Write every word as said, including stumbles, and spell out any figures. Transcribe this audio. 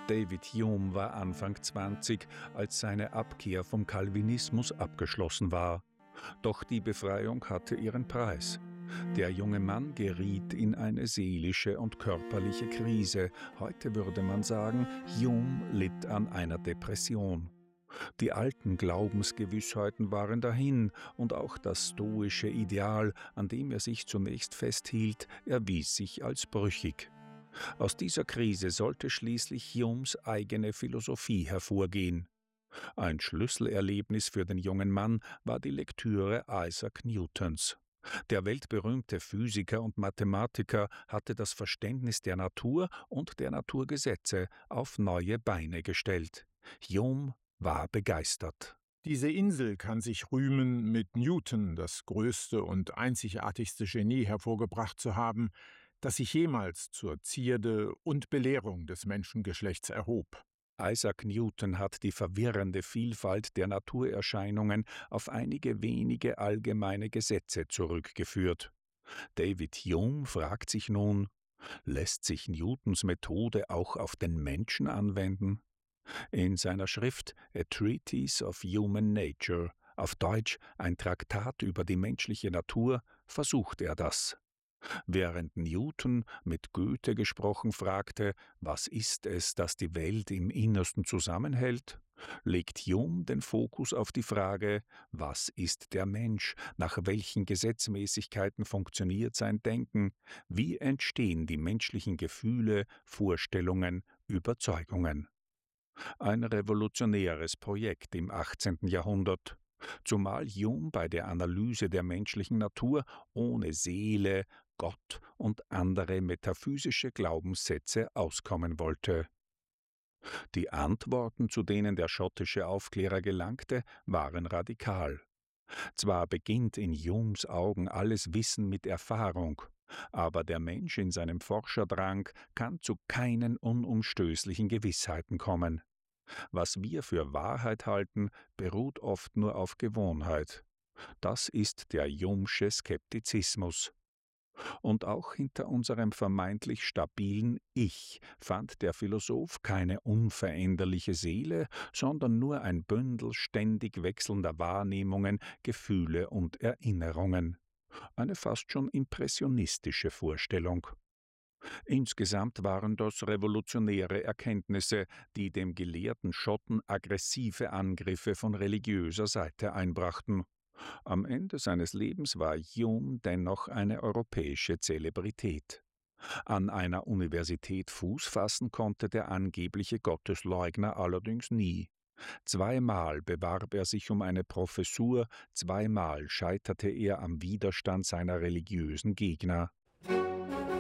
David Hume war Anfang zwanzig, als seine Abkehr vom Calvinismus abgeschlossen war. Doch die Befreiung hatte ihren Preis. Der junge Mann geriet in eine seelische und körperliche Krise. Heute würde man sagen, Hume litt an einer Depression. Die alten Glaubensgewissheiten waren dahin und auch das stoische Ideal, an dem er sich zunächst festhielt, erwies sich als brüchig. Aus dieser Krise sollte schließlich Humes eigene Philosophie hervorgehen. Ein Schlüsselerlebnis für den jungen Mann war die Lektüre Isaac Newtons. Der weltberühmte Physiker und Mathematiker hatte das Verständnis der Natur und der Naturgesetze auf neue Beine gestellt. Hume war begeistert. Diese Insel kann sich rühmen, mit Newton das größte und einzigartigste Genie hervorgebracht zu haben, das sich jemals zur Zierde und Belehrung des Menschengeschlechts erhob. Isaac Newton hat die verwirrende Vielfalt der Naturerscheinungen auf einige wenige allgemeine Gesetze zurückgeführt. David Hume fragt sich nun, lässt sich Newtons Methode auch auf den Menschen anwenden? In seiner Schrift A Treatise of Human Nature, auf Deutsch ein Traktat über die menschliche Natur, versucht er das. Während Newton mit Goethe gesprochen fragte, was ist es, das die Welt im Innersten zusammenhält, legt Hume den Fokus auf die Frage, was ist der Mensch, nach welchen Gesetzmäßigkeiten funktioniert sein Denken, wie entstehen die menschlichen Gefühle, Vorstellungen, Überzeugungen. Ein revolutionäres Projekt im achtzehnten Jahrhundert. Zumal Hume bei der Analyse der menschlichen Natur ohne Seele, Gott und andere metaphysische Glaubenssätze auskommen wollte. Die Antworten, zu denen der schottische Aufklärer gelangte, waren radikal. Zwar beginnt in Humes Augen alles Wissen mit Erfahrung, aber der Mensch in seinem Forscherdrang kann zu keinen unumstößlichen Gewissheiten kommen. Was wir für Wahrheit halten, beruht oft nur auf Gewohnheit. Das ist der Humesche Skeptizismus. Und auch hinter unserem vermeintlich stabilen Ich fand der Philosoph keine unveränderliche Seele, sondern nur ein Bündel ständig wechselnder Wahrnehmungen, Gefühle und Erinnerungen. Eine fast schon impressionistische Vorstellung. Insgesamt waren das revolutionäre Erkenntnisse, die dem gelehrten Schotten aggressive Angriffe von religiöser Seite einbrachten. Am Ende seines Lebens war Hume dennoch eine europäische Zelebrität. An einer Universität Fuß fassen konnte der angebliche Gottesleugner allerdings nie. Zweimal bewarb er sich um eine Professur, zweimal scheiterte er am Widerstand seiner religiösen Gegner.